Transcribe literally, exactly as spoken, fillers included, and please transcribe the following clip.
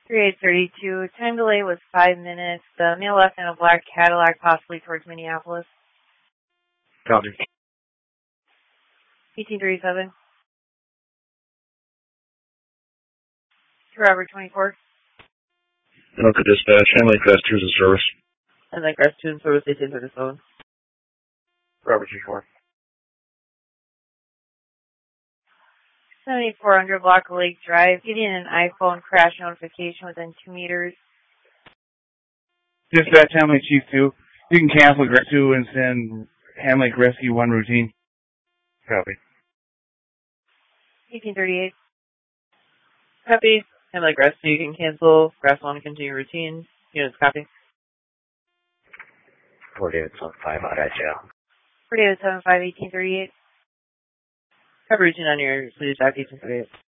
three eight thirty-two. Time delay was five minutes. The male left in a black Cadillac, possibly towards Minneapolis. Copy. eighteen thirty-seven. Robert twenty-four. Anoka Dispatch, Handling Crest two is in service. Handling Crest two in service, eighteen thirty-seven. Robert twenty-four. seventy-four hundred Block Lake Drive, getting an iPhone crash notification within two meters. Dispatch, Handling Chief two. You can cancel Crest two and send Handling Rescue one routine. Copy. eighteen thirty-eight. Copy. Handling Crest two, you can cancel. Crest one, continue routine. Units, copy. forty-eight seven five, out at jail. forty-eight seven five, eighteen thirty-eight. Cover routine on your sleeve, eighteen thirty-eight.